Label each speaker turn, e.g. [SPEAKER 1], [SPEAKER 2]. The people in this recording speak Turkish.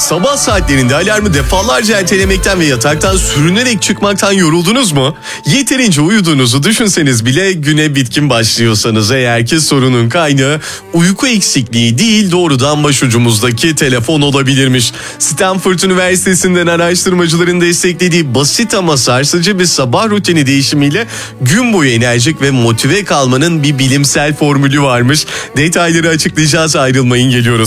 [SPEAKER 1] Sabah saatlerinde alarmı defalarca ertelemekten ve yataktan sürünerek çıkmaktan yoruldunuz mu? Yeterince uyuduğunuzu düşünseniz bile güne bitkin başlıyorsanız eğer ki sorunun kaynağı uyku eksikliği değil doğrudan başucumuzdaki telefon olabilirmiş. Stanford Üniversitesi'nden araştırmacıların desteklediği basit ama sarsıcı bir sabah rutini değişimiyle gün boyu enerjik ve motive kalmanın bir bilimsel formülü varmış. Detayları açıklayacağız, ayrılmayın, geliyoruz.